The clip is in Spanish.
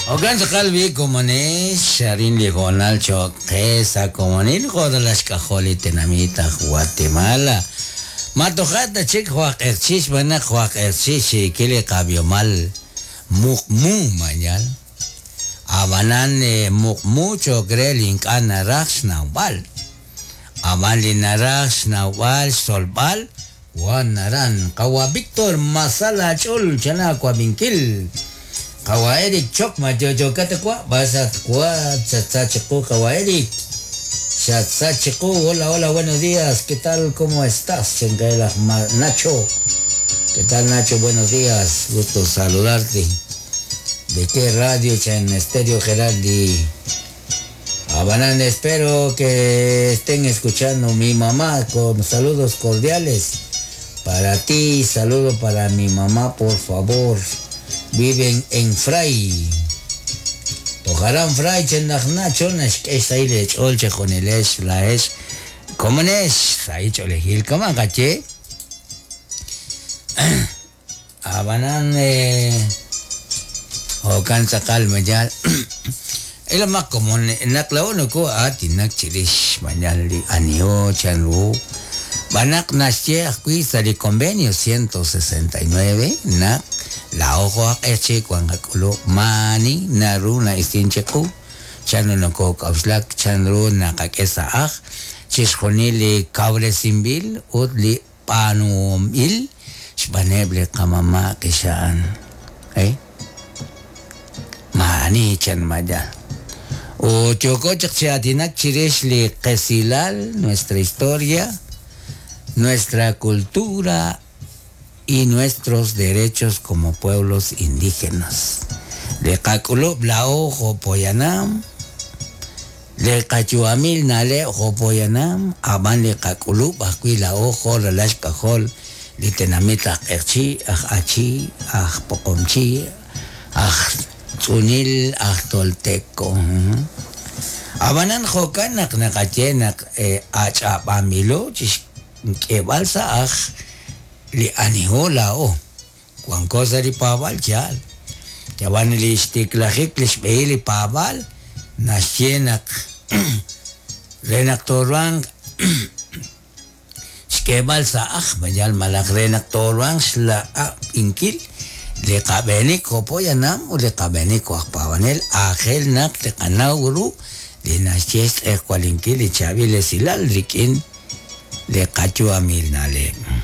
وكان قلبي كومونيش شارين لي غونال شو قيسا كومونيل غودلاش كخولي تناميتا غواتيمالا ما تخاطا تشيك خواق ارتشيش بنا خواق ارتشيش كيلي قابيو مال مقمو مانيال abanan mucho grelin kana rax nawal amali narax nawal solbal wan naran kawa Victor masala chul chana kwa binkil kawa Eric chok ma jojo kata kwa basa kwa chacha chico kawa Eric chacha chico hola buenos días qué tal cómo estás chengaila Nacho qué tal Nacho buenos días gusto saludarte. ¿De qué radio en Estéreo Geraldi? Abanán, espero que estén escuchando mi mamá con saludos cordiales. Para ti, saludo para mi mamá, por favor. Viven en Fray. Tojarán Fray, chendajna, chonash, que es ahí le cholche con el es, la es. ¿Cómo es? Ahí cholejil, ¿cómo agaché? Abanán, o cansa calma ya el más común en la clavo ko ati nak chirish mañali anio chanlu banak nasye aquí sali convenio 169 na la ojo eche cuangaculo mani naruna istincheku chano no ko kauslak chanru na kakesa ah chishonili kabre simbil udli panumil shbaneble kamama kishan mani chan maya o choco chakchiatinak chirishli kesilal nuestra historia, nuestra cultura y nuestros derechos como pueblos indígenas. Le kakulo blao hopoyanam, le kachuamil nale hopoyanam, aban le kakulu bakui la ojo relash kajol litenamita erchi achi pokomchi Tsunil Achtolteco. Abanan Hokan Naknakachenak Achapamilo, que balsa li anihola o. Cuan cosa li paval chal. Que van li stiklahiklish beili paval, nasienak renak torwang. Que balsa mayal malak renak torwang sla inkil. Le kabeni ko po yanam o le kabeni ko akpawanel akhel nak te kanawuru le nasjes e kwalinkili chavi le silal rikin le kachu amil nale.